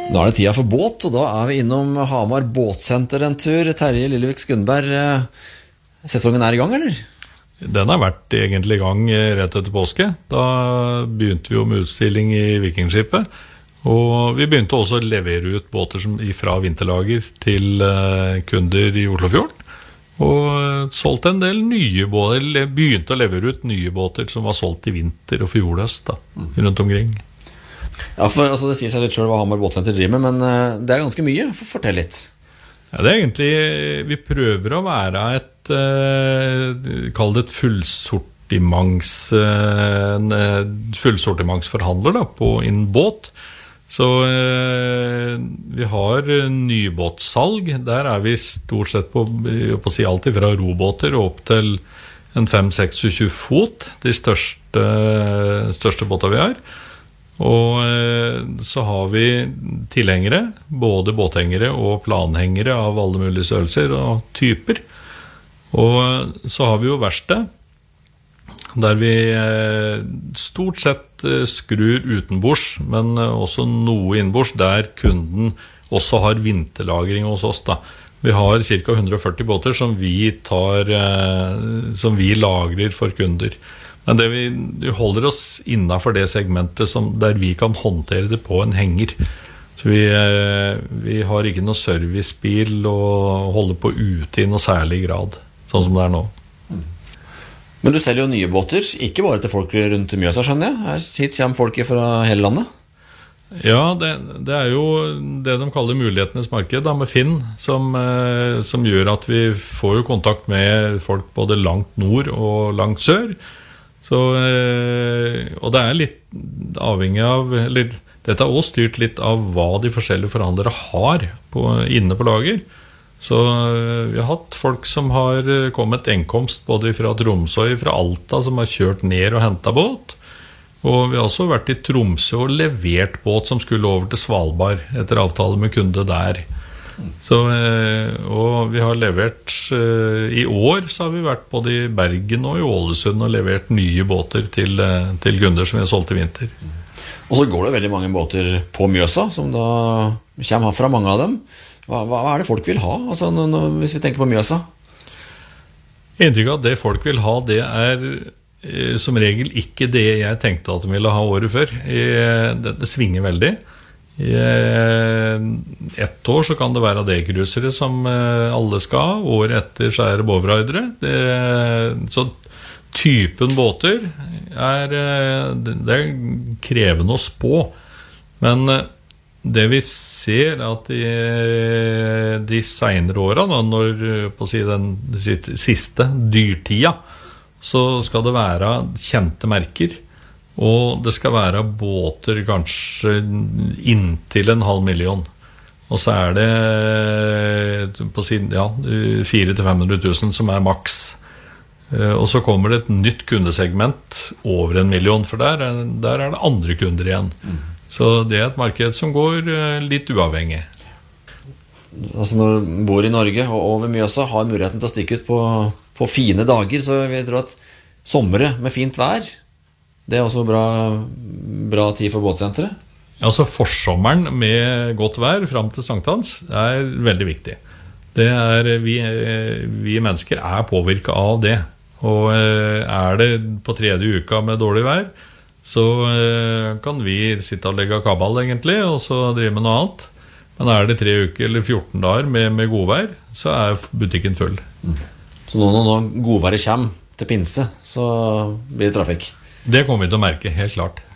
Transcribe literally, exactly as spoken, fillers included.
Nå er det tida for båt, og da er vi innom Hamar båtsenter en tur. Terje Lillevik Skundberg, sesongen er i gang, eller? Den har vært egentlig i gang rett etter påske. Da begynte vi jo med utstilling i Vikingskipet, og vi begynte også å levere ut båter som fra vinterlager til kunder i Oslofjorden. Og solgte en del nye båter, eller begynte å levere ut nye båter som var solgt i vinter og fjordhøst da, rundt omkring. Ja, for altså, det sier seg litt selv hva Hamar båtsenter driver med, men uh, det er ganske mye. Fortell litt. Ja, det er egentlig, vi prøver å være et, uh, kall det et fullsortiments, uh, fullsortimentsforhandler da, på innen båt. Så uh, vi har nybåtsalg. Der er vi stort sett på, på å si alt fra robåter opp til en fem seks tjue fot, de største, største båter vi har. Og så har vi tilhengere, både båthengere og planhengere av alle mulige størrelser og typer. Og så har vi jo verksted, der vi stort sett skrur utenbords, men også noe innenbords, der kunden også har vinterlagring hos oss da. Vi har ca. hundre og førti båter som vi, tar, som vi lagrer for kunder. Men det vi, vi holder oss innenfor det segmentet som, der vi kan håndtere det på en henger. Så vi, vi har ikke noe servicebil og holder på ute i noe særlig grad, sånn som det er nå. Men du selger jo nye båter, ikke bare til folk rundt Mjøsa, skjønner jeg. Her hit kommer folk fra hele landet. Ja, det, det er jo det de kaller mulighetenes marked da, med Finn, som, som gjør at vi får jo kontakt med folk både langt nord og langt sør. Så, og det er litt avhengig av, eller, dette er også styrt litt av hva de forskjellige forhandlere har på, inne på lager. Så vi har hatt folk som har kommet enkomst både fra Tromsø og fra Alta, som har kjørt ned og hentet båt. Og vi har også vært i Tromsø og levert båt som skulle over til Svalbard etter avtale med kunde der. Så, og vi har levert i år så har vi vært både i Bergen og i Ålesund og levert nye båter til, til kunder som vi har solgt i vinter. Og så går det veldig mange båter på Mjøsa som da kommer fra mange av dem. Hva, hva er det folk vil ha, altså, når, når, hvis vi tenker på Mjøsa? Inntrykk av at det folk vil ha, det er eh, som regel ikke det jeg tenkte at de ville ha året før. Eh, det, det svinger veldig. I ett år så kan det være D-cruisere som alle skal ha. Året etter så er det båvraidere. Så typen båter er, det er krevende å spå. Men det vi ser at i de senere årene, når på å si den siste dyrtida, så skal det være kjente merker. Og det skal være båter kanskje inntil en halv million. Og så er det på siden, ja, fire til fem hundre tusen som er maks. Og så kommer det et nytt kundesegment over en million, for der, der er det andre kunder igjen. Mm. Så det er et marked som går litt uavhengig. Altså når du bor i Norge og over Mjøsa, har muligheten til å stikke ut på, på fine dager, så vil jeg tro at sommere med fint vær, det er også bra, bra tid for båtsenteret. Altså forsommeren med godt vær frem til sankthans er veldig viktig. Det er, vi, vi mennesker er påvirket av det. Og er det på tredje uka med dårlig vær, så kan vi sitte og legge kabal egentlig, og så drive med noe annet. Men er det tre uker eller fjorten dager med, med godvær, så er butikken full. Mm. Så nå når godværet kommer til pinse, så blir det trafikk? Det kommer vi til å merke, helt klart.